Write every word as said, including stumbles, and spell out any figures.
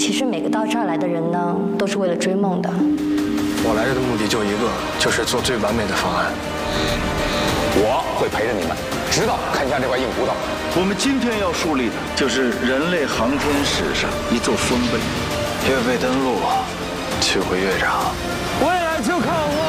其实每个到这儿来的人呢，都是为了追梦的。 我来这的目的就一个，就是做最完美的方案。 我会陪着你们，直到看下这块硬骨头。 我们今天要树立的就是人类航天史上一座丰碑。 岳飞登陆，去回岳长。 未来就看我。